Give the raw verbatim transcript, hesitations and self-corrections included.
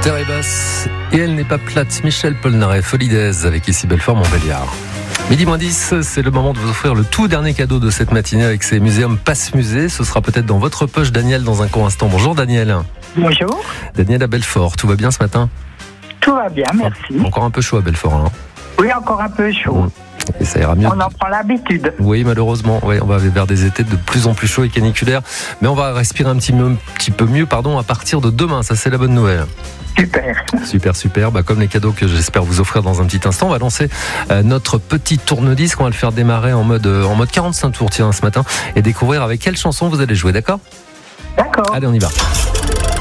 Terre est basse et elle n'est pas plate. Michel Polnareff, Folidaise avec ici Belfort Montbéliard. Midi moins dix, c'est le moment de vous offrir le tout dernier cadeau de cette matinée avec ces muséums Passe Musée. Ce sera peut-être dans votre poche, Daniel, dans un court instant. Bonjour Daniel. Bonjour. Daniel à Belfort, tout va bien ce matin? Tout va bien, merci. Encore un peu chaud à Belfort, hein? Oui, encore un peu chaud. Mmh. Et ça ira mieux. On en prend l'habitude. Oui, malheureusement. Oui, on va vers des étés de plus en plus chauds et caniculaires. Mais on va respirer un petit, peu, un petit peu mieux pardon, à partir de demain. Ça, c'est la bonne nouvelle. Super. Super, super. Bah, comme les cadeaux que j'espère vous offrir dans un petit instant, on va lancer euh, notre petit tourne-disque. On va le faire démarrer en mode, euh, en mode quarante-cinq tours tiens, ce matin et découvrir avec quelle chanson vous allez jouer, d'accord ? D'accord. Allez, on y va.